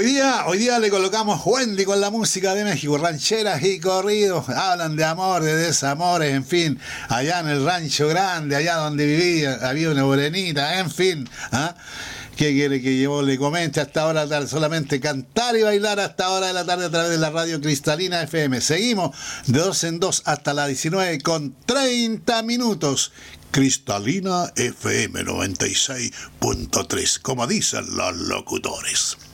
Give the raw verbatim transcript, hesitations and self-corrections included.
Hoy día, hoy día le colocamos Wendy con la música de México, rancheras y corridos, hablan de amor, de desamores, en fin, allá en el Rancho Grande, allá donde vivía, había una morenita, en fin, ¿ah? ¿Qué quiere que yo le comente hasta ahora? Solamente cantar y bailar hasta ahora de la tarde a través de la radio Cristalina F M. Seguimos de dos en dos hasta las diecinueve con treinta minutos. Cristalina F M noventa y seis punto tres, como dicen los locutores.